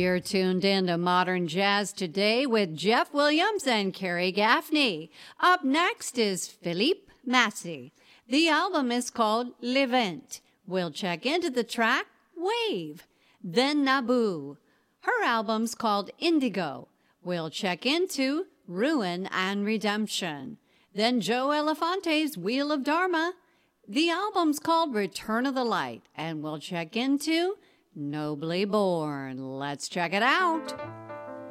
You're tuned in to Modern Jazz Today with Jeff Williams and Carrie Gaffney. Up next is Philippe Massey. The album is called L'Event. We'll check into the track Wave. Then Naboo. Her album's called Indigo. We'll check into Ruin and Redemption. Then Joe Elefante's Wheel of Dharma. The album's called Return of the Light, and we'll check into Nobly Born. Let's check it out.